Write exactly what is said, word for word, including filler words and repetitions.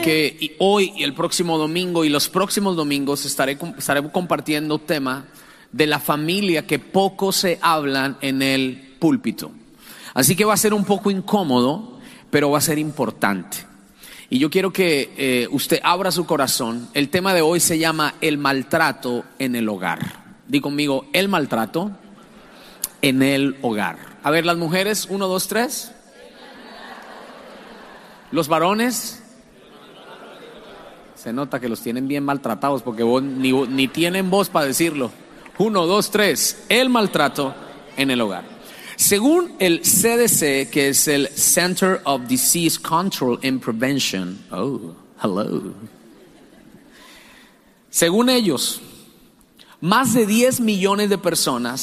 que hoy y el próximo domingo y los próximos domingos estaré, estaré compartiendo tema de la familia que poco se hablan en el púlpito. Así que va a ser un poco incómodo, pero va a ser importante. Y yo quiero que eh, usted abra su corazón. El tema de hoy se llama el maltrato en el hogar. Di conmigo, el maltrato en el hogar. A ver, las mujeres, uno, dos, tres. Los varones. Se nota que los tienen bien maltratados porque vos, ni, ni tienen voz para decirlo. Uno, dos, tres. El maltrato en el hogar. Según el C D C, que es el Center of Disease Control and Prevention. Oh, hello. Según ellos, más de diez millones de personas